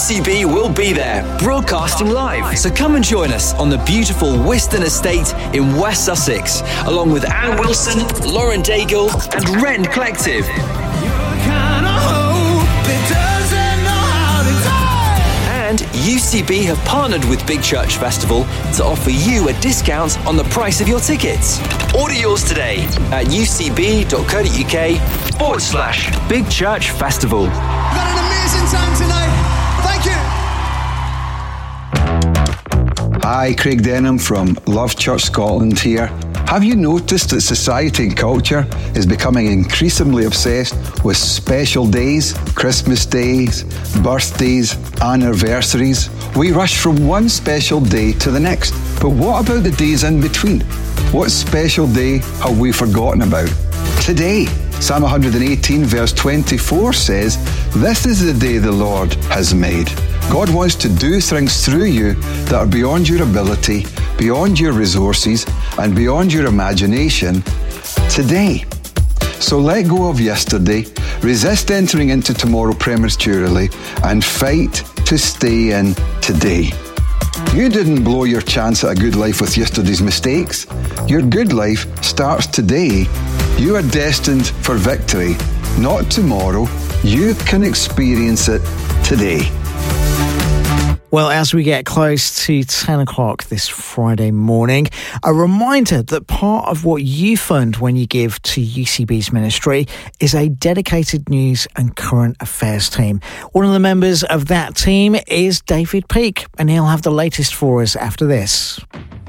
UCB will be there, broadcasting live. So come and join us on the beautiful Whiston Estate in West Sussex, along with Anne Wilson, Lauren Daigle and Wren Collective. And UCB have partnered with Big Church Festival to offer you a discount on the price of your tickets. Order yours today at ucb.co.uk/Big Church Festival. We've had an amazing time tonight. Thank you. Hi, Craig Denham from Love Church Scotland here. Have you noticed that society and culture is becoming increasingly obsessed with special days, Christmas days, birthdays, anniversaries? We rush from one special day to the next. But what about the days in between? What special day have we forgotten about? Today, Psalm 118 verse 24 says, "This is the day the Lord has made." God wants to do things through you that are beyond your ability, beyond your resources, and beyond your imagination today. So let go of yesterday, resist entering into tomorrow prematurely, and fight to stay in today. You didn't blow your chance at a good life with yesterday's mistakes. Your good life starts today. You are destined for victory, not tomorrow. You can experience it today. Well, as we get close to 10 o'clock this Friday morning, a reminder that part of what you fund when you give to UCB's ministry is a dedicated news and current affairs team. One of the members of that team is David Peake, and he'll have the latest for us after this.